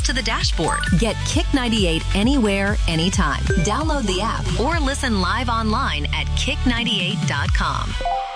to the dashboard. Get Kick 98 anywhere, anytime. Download the app or listen live online at kick98.com.